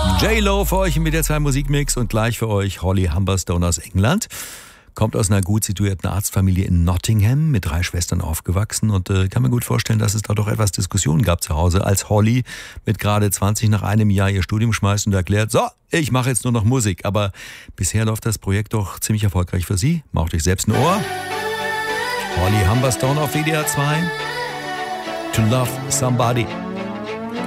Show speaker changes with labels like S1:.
S1: J-Lo für euch im WDR 2 Musikmix und gleich für euch Holly Humberstone aus England. Kommt aus einer gut situierten Arztfamilie in Nottingham, mit 3 Schwestern aufgewachsen und kann mir gut vorstellen, dass es da doch etwas Diskussionen gab zu Hause, als Holly mit gerade 20 nach einem Jahr ihr Studium schmeißt und erklärt, so, ich mache jetzt nur noch Musik. Aber bisher läuft das Projekt doch ziemlich erfolgreich für sie. Macht euch selbst ein Ohr. Holly Humberstone auf WDR 2. To Love Somebody.